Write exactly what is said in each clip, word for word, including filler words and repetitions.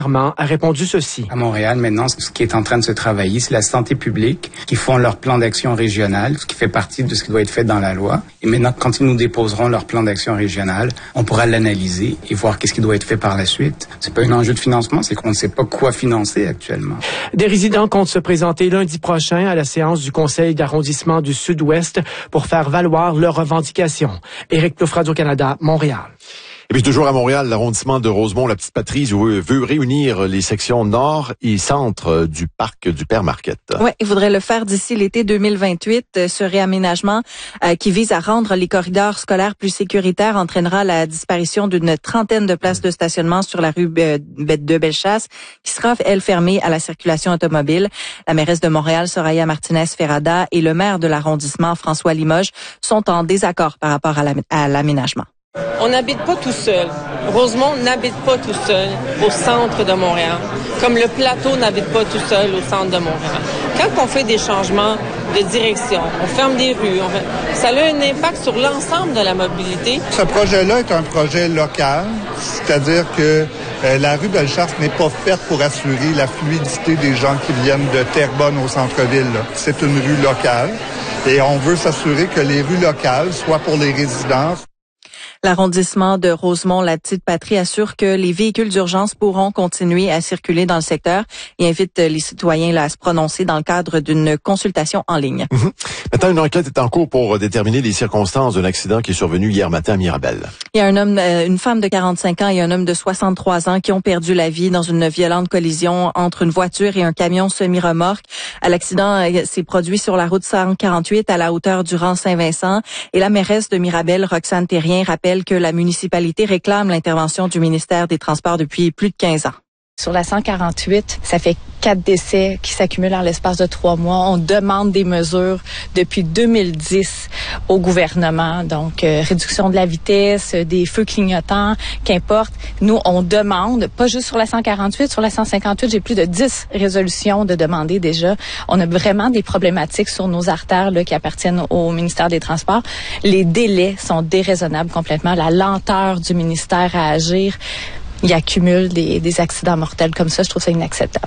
a répondu ceci. À Montréal, maintenant, ce qui est en train de se travailler, c'est la santé publique qui font leur plan d'action régional, ce qui fait partie de ce qui doit être fait dans la loi. Et maintenant, quand ils nous déposeront leur plan d'action régional, on pourra l'analyser et voir qu'est-ce qui doit être fait par la suite. C'est pas un enjeu de financement, c'est qu'on ne sait pas quoi financer actuellement. Des résidents comptent se présenter lundi prochain à la séance du Conseil d'arrondissement du Sud-Ouest pour faire valoir leurs revendications. Éric Plouffe, Radio-Canada, Montréal. Et puis toujours à Montréal, l'arrondissement de Rosemont, la petite patrie veut, veut réunir les sections nord et centre du parc du Père Marquette. Oui, il voudrait le faire d'ici l'été deux mille vingt-huit. Ce réaménagement euh, qui vise à rendre les corridors scolaires plus sécuritaires entraînera la disparition d'une trentaine de places de stationnement sur la rue de Bellechasse, qui sera, elle, fermée à la circulation automobile. La mairesse de Montréal, Soraya Martinez-Ferrada, et le maire de l'arrondissement, François Limoges, sont en désaccord par rapport à l'aménagement. On n'habite pas tout seul. Rosemont n'habite pas tout seul au centre de Montréal, comme le plateau n'habite pas tout seul au centre de Montréal. Quand on fait des changements de direction, on ferme des rues, on fait... ça a un impact sur l'ensemble de la mobilité. Ce projet-là est un projet local, c'est-à-dire que euh, la rue Bellechasse n'est pas faite pour assurer la fluidité des gens qui viennent de Terrebonne au centre-ville. C'est une rue locale et on veut s'assurer que les rues locales soient pour les résidents. L'arrondissement de Rosemont, la petite patrie, assure que les véhicules d'urgence pourront continuer à circuler dans le secteur et invite les citoyens là, à se prononcer dans le cadre d'une consultation en ligne. Mmh. Maintenant, une enquête est en cours pour déterminer les circonstances d'un accident qui est survenu hier matin à Mirabel. Il y a un homme, une femme de quarante-cinq ans et un homme de soixante-trois ans qui ont perdu la vie dans une violente collision entre une voiture et un camion semi-remorque. L'accident s'est produit sur la route cent quarante-huit à la hauteur du rang Saint-Vincent et la mairesse de Mirabel, Roxane Terrien, rappelle que la municipalité réclame l'intervention du ministère des Transports depuis plus de quinze ans. Sur la cent quarante-huit, ça fait quatre décès qui s'accumulent en l'espace de trois mois. On demande des mesures depuis deux mille dix au gouvernement. Donc, euh, réduction de la vitesse, des feux clignotants, qu'importe. Nous, on demande, pas juste sur la cent quarante-huit, sur la cent cinquante-huit, j'ai plus de dix résolutions de demander déjà. On a vraiment des problématiques sur nos artères là, qui appartiennent au ministère des Transports. Les délais sont déraisonnables complètement. La lenteur du ministère à agir, il accumule des, des accidents mortels comme ça. Je trouve ça inacceptable.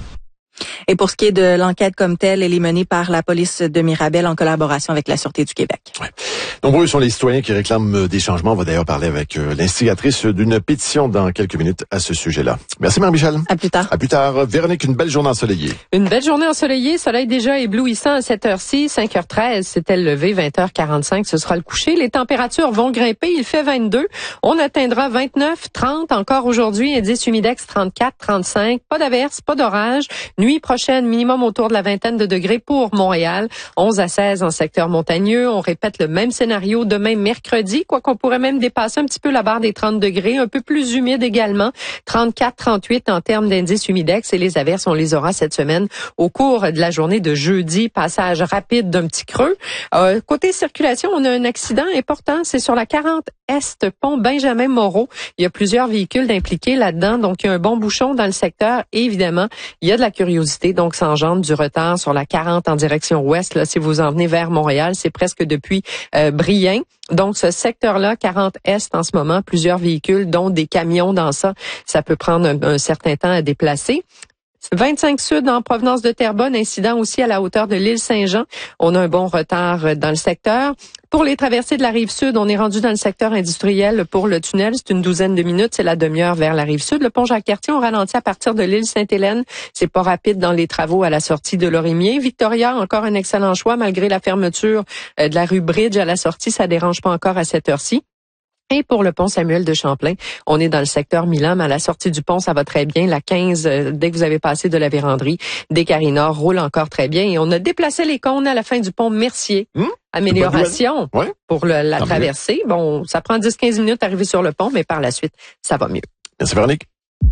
Et pour ce qui est de l'enquête comme telle, elle est menée par la police de Mirabel en collaboration avec la Sûreté du Québec. Ouais. Nombreux sont les citoyens qui réclament des changements. On va d'ailleurs parler avec euh, l'instigatrice d'une pétition dans quelques minutes à ce sujet-là. Merci Marie-Michel. À plus tard. À plus tard. Véronique, une belle journée ensoleillée. Une belle journée ensoleillée, soleil déjà éblouissant à cette heure-ci, cinq heures treize, c'était le lever, vingt heures quarante-cinq, ce sera le coucher. Les températures vont grimper, il fait vingt-deux. On atteindra vingt-neuf, trente encore aujourd'hui, indice humidex trente-quatre, trente-cinq. Pas d'averse, pas d'orage. Nuit prochaine, minimum autour de la vingtaine de degrés pour Montréal. onze à seize en secteur montagneux. On répète le même scénario demain mercredi, quoi qu'on pourrait même dépasser un petit peu la barre des trente degrés, un peu plus humide également. trente-quatre, trente-huit en termes d'indice humidex et les averses, on les aura cette semaine au cours de la journée de jeudi. Passage rapide d'un petit creux. Euh, côté circulation, on a un accident important. C'est sur la quarante Est, pont Benjamin Moreau. Il y a plusieurs véhicules impliqués là-dedans, donc il y a un bon bouchon dans le secteur. Et évidemment, il y a de la curiosité, donc ça engendre du retard sur la quarante en direction ouest. Là, si vous en venez vers Montréal, c'est presque depuis euh, Brien. Donc, ce secteur-là, quarante Est en ce moment, plusieurs véhicules, dont des camions dans ça. Ça peut prendre un, un certain temps à déplacer. vingt-cinq Sud en provenance de Terrebonne, incident aussi à la hauteur de l'île Saint-Jean. On a un bon retard dans le secteur. Pour les traversées de la Rive-Sud, on est rendu dans le secteur industriel pour le tunnel. C'est une douzaine de minutes, c'est la demi-heure vers la Rive-Sud. Le pont Jacques-Cartier, on ralentit à partir de l'île Sainte-Hélène. C'est pas rapide dans les travaux à la sortie de Lorimier. Victoria, encore un excellent choix malgré la fermeture de la rue Bridge à la sortie. Ça dérange pas encore à cette heure-ci. Et pour le pont Samuel de Champlain, on est dans le secteur Milan, mais à la sortie du pont, ça va très bien. La quinze, euh, dès que vous avez passé de la Vérandrie, des Carrinors roule encore très bien. Et on a déplacé les cônes à la fin du pont Mercier. Mmh, Amélioration ouais. pour le, la Tant traversée. mieux. Bon, ça prend dix à quinze minutes d'arriver sur le pont, mais par la suite, ça va mieux. Merci Véronique.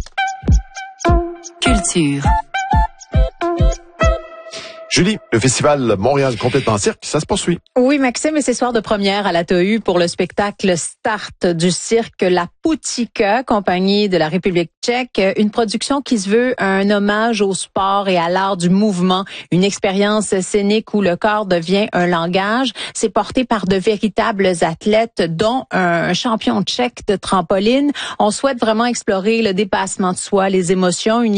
Culture. Julie, le festival Montréal complètement cirque, ça se poursuit. Oui, Maxime, et c'est soir de première à l'A T U pour le spectacle Start du cirque La Poutika, compagnie de la République tchèque. Une production qui se veut un hommage au sport et à l'art du mouvement. Une expérience scénique où le corps devient un langage. C'est porté par de véritables athlètes, dont un champion tchèque de trampoline. On souhaite vraiment explorer le dépassement de soi, les émotions, une